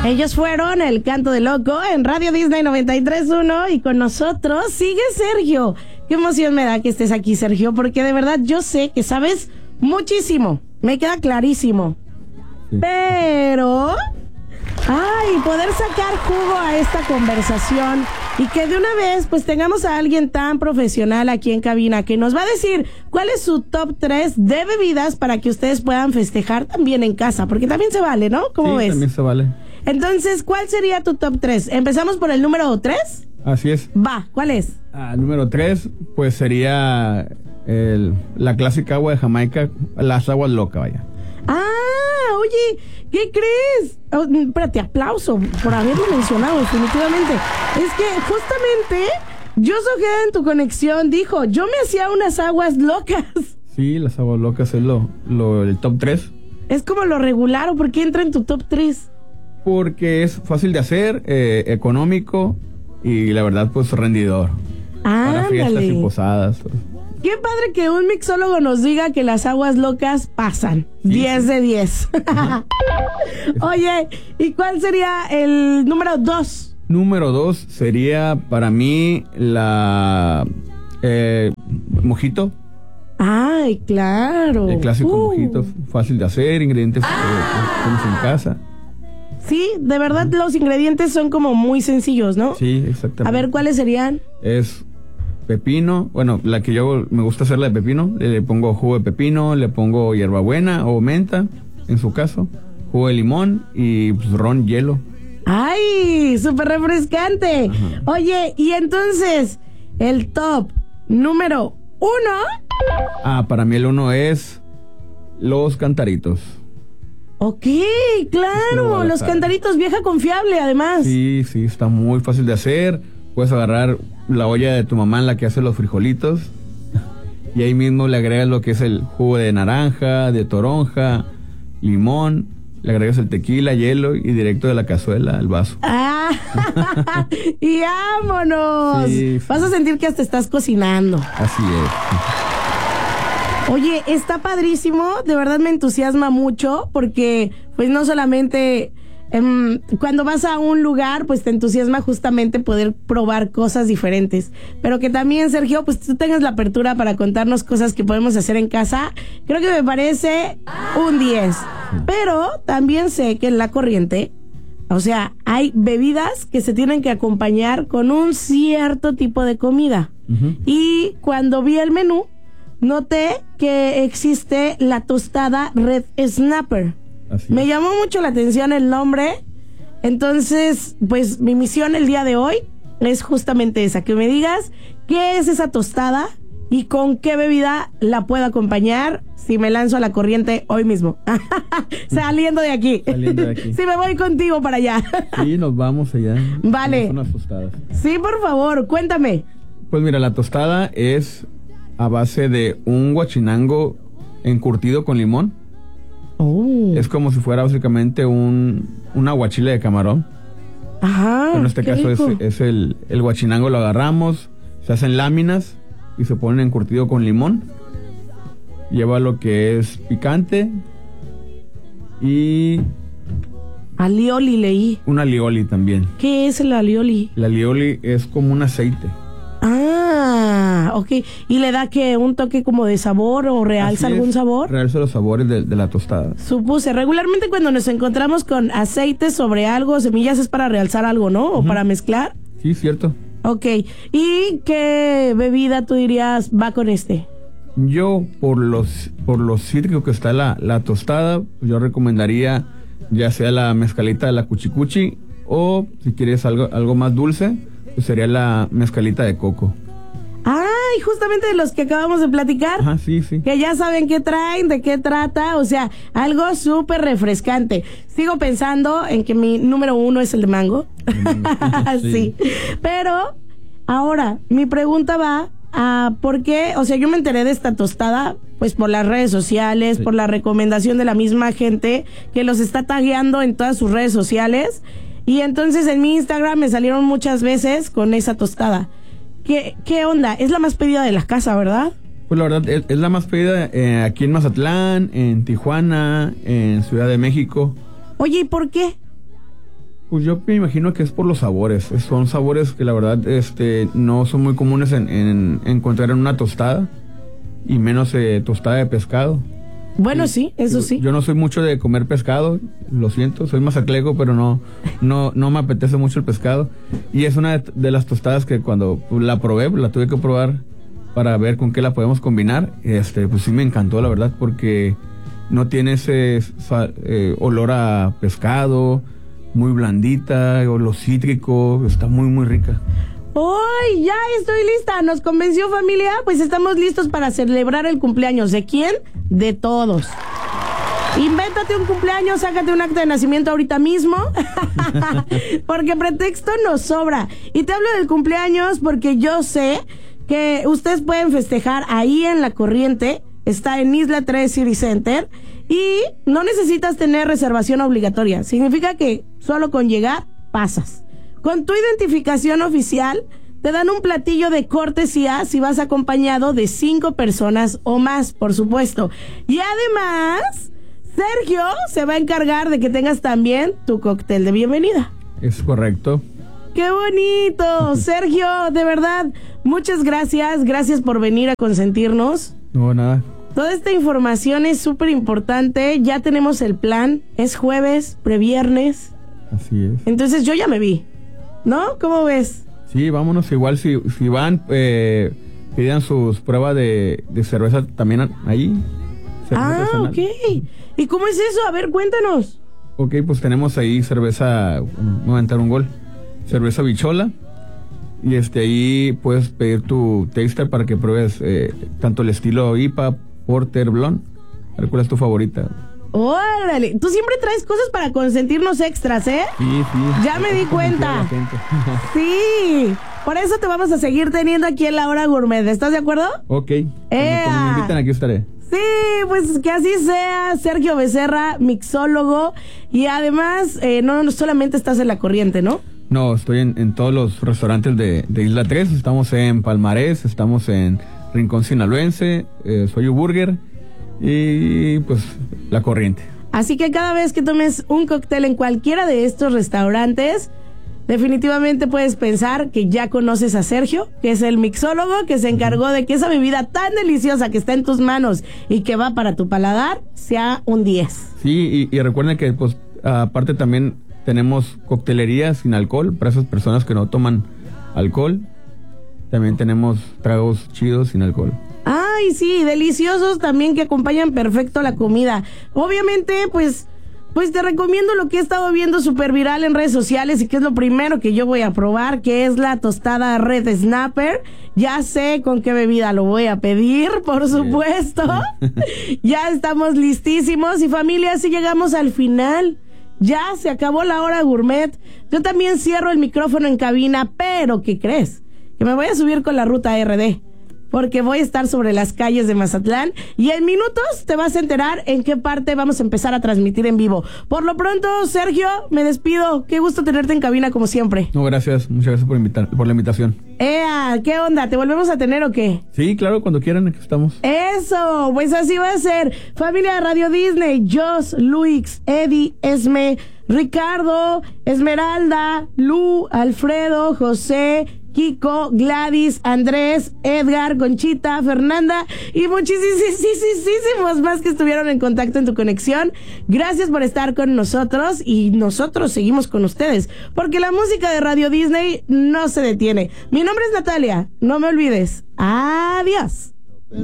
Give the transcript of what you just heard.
Ellos fueron El Canto de Loco en Radio Disney 93.1 y con nosotros sigue Sergio. Qué emoción me da que estés aquí, Sergio, porque de verdad yo sé que sabes muchísimo, me queda clarísimo. Sí. Pero, poder sacar jugo a esta conversación y que de una vez pues tengamos a alguien tan profesional aquí en cabina que nos va a decir cuál es su top 3 de bebidas para que ustedes puedan festejar también en casa, porque también se vale, ¿no? ¿Cómo ves? También se vale. Entonces, ¿cuál sería tu top 3? ¿Empezamos por el número 3? Así es. Va, ¿cuál es? Número 3, pues sería la clásica agua de Jamaica, las aguas locas, vaya. Oye, ¿qué crees? Espérate, aplauso por haberlo mencionado, definitivamente. Es que justamente Josh Ojeda en tu conexión dijo, yo me hacía unas aguas locas. Sí, las aguas locas es el top 3. Es como lo regular, ¿o por qué entra en tu top 3? Porque es fácil de hacer, económico y la verdad pues rendidor. Para fiestas y posadas. Qué padre que un mixólogo nos diga que las aguas locas pasan. Sí. 10 de 10. Oye, ¿y cuál sería el número 2? Número 2 sería para mí la mojito. Ay, claro. El clásico mojito, fácil de hacer, ingredientes que tenemos en casa. Sí, de verdad los ingredientes son como muy sencillos, ¿no? Sí, exactamente. A ver, ¿cuáles serían? Es pepino, bueno, la que yo me gusta hacer la de pepino, le pongo jugo de pepino, le pongo hierbabuena o menta, en su caso, jugo de limón y pues, ron, hielo. ¡Ay! ¡Súper refrescante! Ajá. Oye, y entonces, el top número 1. Para mí el 1 es los cantaritos. Ok, claro, los cantaritos, vieja confiable, además. Sí, está muy fácil de hacer. Puedes agarrar la olla de tu mamá en la que hace los frijolitos y ahí mismo le agregas lo que es el jugo de naranja, de toronja, limón, le agregas el tequila, hielo y directo de la cazuela al vaso. ¡Y vámonos! Sí. Vas a sentir que hasta estás cocinando. Así es. Oye, está padrísimo, de verdad me entusiasma mucho porque pues no solamente cuando vas a un lugar pues te entusiasma justamente poder probar cosas diferentes, pero que también, Sergio, pues tú tengas la apertura para contarnos cosas que podemos hacer en casa, creo que me parece un 10, pero también sé que en La Corriente, o sea, hay bebidas que se tienen que acompañar con un cierto tipo de comida. Y cuando vi el menú noté que existe la tostada Red Snapper. Me llamó mucho la atención el nombre. Entonces, pues mi misión el día de hoy es justamente esa, que me digas qué es esa tostada y con qué bebida la puedo acompañar si me lanzo a La Corriente hoy mismo. Saliendo de aquí. Si me voy contigo para allá. Sí, nos vamos allá. Vale. Unas tostadas. Sí, por favor, cuéntame. Pues mira, la tostada es a base de un guachinango encurtido con limón. Es como si fuera básicamente un aguachile de camarón. Ajá. En este caso es el guachinango, lo agarramos, se hacen láminas y se ponen encurtido con limón. Lleva lo que es picante y alioli leí. Un alioli también. ¿Qué es el alioli? El alioli es como un aceite. Ok. ¿Y le da que un toque como de sabor o realza algún sabor? Realza los sabores de la tostada. Supuse. Regularmente cuando nos encontramos con aceite sobre algo, semillas, es para realzar algo, ¿no? O para mezclar. Sí, cierto. Ok. ¿Y qué bebida tú dirías va con este? Yo, por los cítricos que está la tostada, yo recomendaría ya sea la mezcalita de la cuchicuchi o si quieres algo más dulce, pues sería la mezcalita de coco. Ay, justamente de los que acabamos de platicar. Ajá, sí. Que ya saben qué traen, de qué trata, o sea, algo súper refrescante. Sigo pensando en que mi número 1 es el de mango. Sí. Pero, ahora, mi pregunta va a ¿por qué? O sea, yo me enteré de esta tostada, pues por las redes sociales, por la recomendación de la misma gente que los está tagueando en todas sus redes sociales. Y entonces en mi Instagram me salieron muchas veces con esa tostada. ¿Qué onda? Es la más pedida de la casa, ¿verdad? Pues la verdad, es la más pedida aquí en Mazatlán, en Tijuana, en Ciudad de México. Oye, ¿y por qué? Pues yo me imagino que es por los sabores. Son sabores que la verdad no son muy comunes en encontrar en una tostada, y menos tostada de pescado. Bueno, sí, eso sí. Yo no soy mucho de comer pescado, lo siento, soy mazatleco, pero no me apetece mucho el pescado. Y es una de las tostadas que cuando la probé, la tuve que probar para ver con qué la podemos combinar. Pues sí me encantó, la verdad, porque no tiene ese olor a pescado, muy blandita, olor cítrico, está muy, muy rica. ¡Uy! Ya estoy lista. ¿Nos convenció, familia? Pues estamos listos para celebrar el cumpleaños. ¿De quién? De todos. Invéntate un cumpleaños, sácate un acta de nacimiento ahorita mismo, porque pretexto nos sobra. Y te hablo del cumpleaños porque yo sé que ustedes pueden festejar ahí en La Corriente. Está en Isla 3 City Center y no necesitas tener reservación obligatoria. Significa que solo con llegar pasas. Con tu identificación oficial te dan un platillo de cortesía si vas acompañado de 5 personas o más, por supuesto. Y además, Sergio se va a encargar de que tengas también tu cóctel de bienvenida. Es correcto. ¡Qué bonito! Sergio, de verdad, muchas gracias. Gracias por venir a consentirnos. No, nada. Toda esta información es súper importante. Ya tenemos el plan. Es jueves, previernes. Así es. Entonces yo ya me vi, ¿no? ¿Cómo ves? Sí, vámonos. Igual si van, pidan sus pruebas de cerveza también ahí. Ok. ¿Y cómo es eso? A ver, cuéntanos. Ok, pues tenemos ahí cerveza, voy a aventar un gol, cerveza bichola. Y ahí puedes pedir tu taster para que pruebes tanto el estilo IPA, Porter, Blonde. ¿Cuál es tu favorita? ¡Órale! Tú siempre traes cosas para consentirnos extras, ¿eh? Sí. Ya me di cuenta. Sí. Por eso te vamos a seguir teniendo aquí en La Hora Gourmet. ¿Estás de acuerdo? Ok. Cuando me inviten, aquí estaré. Sí, pues que así sea. Sergio Becerra, mixólogo. Y además, no solamente estás en La Corriente, ¿no? No, estoy en todos los restaurantes de Isla 3. Estamos en Palmarés, estamos en Rincón Sinaloense, Soy Burger y pues La Corriente. Así que cada vez que tomes un cóctel en cualquiera de estos restaurantes, definitivamente puedes pensar que ya conoces a Sergio, que es el mixólogo que se encargó de que esa bebida tan deliciosa que está en tus manos y que va para tu paladar sea un 10. Sí, y recuerden que pues aparte también tenemos coctelería sin alcohol para esas personas que no toman alcohol. También tenemos tragos chidos sin alcohol. Ay, sí, deliciosos también que acompañan perfecto la comida. Obviamente, pues te recomiendo lo que he estado viendo súper viral en redes sociales y que es lo primero que yo voy a probar, que es la tostada Red Snapper. Ya sé con qué bebida lo voy a pedir, por supuesto. Ya estamos listísimos y familia, así llegamos al final. Ya se acabó La Hora Gourmet. Yo también cierro el micrófono en cabina, pero ¿qué crees? Que me voy a subir con la ruta RD, porque voy a estar sobre las calles de Mazatlán y en minutos te vas a enterar en qué parte vamos a empezar a transmitir en vivo. Por lo pronto, Sergio, me despido. Qué gusto tenerte en cabina como siempre. No, gracias. Muchas gracias por la invitación. ¿Qué onda? ¿Te volvemos a tener o qué? Sí, claro, cuando quieran, aquí estamos. Eso, pues así va a ser. Familia de Radio Disney, Joss, Luis, Eddie, Esme, Ricardo, Esmeralda, Lu, Alfredo, José, Kiko, Gladys, Andrés, Edgar, Conchita, Fernanda y muchísimos más que estuvieron en contacto en tu conexión. Gracias por estar con nosotros y nosotros seguimos con ustedes porque la música de Radio Disney no se detiene. Mi nombre es Natalia, no me olvides. Adiós.